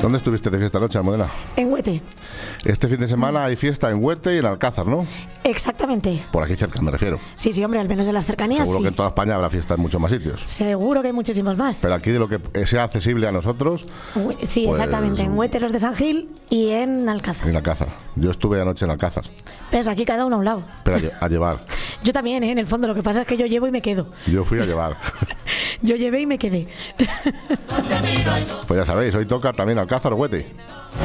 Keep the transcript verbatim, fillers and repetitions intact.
¿Dónde estuviste de fiesta anoche, Almudena? En Huete. Este fin de semana hay fiesta en Huete y en Alcázar, ¿no? Exactamente. Por aquí cerca, me refiero. Sí, sí, hombre, al menos en las cercanías. Seguro sí. que en toda España habrá fiesta en muchos más sitios. Seguro que hay muchísimos más. Pero aquí de lo que sea accesible a nosotros. Sí, pues, exactamente. En Huete los de San Gil y en Alcázar. En Alcázar. Yo estuve anoche en Alcázar. Pues aquí cada uno a un lado. Pero a, lle- a llevar. Yo también, ¿eh? En el fondo, lo que pasa es que yo llevo y me quedo. Yo fui a llevar. Yo llevé y me quedé. Pues ya sabéis, hoy toca también Alcázar o Huete.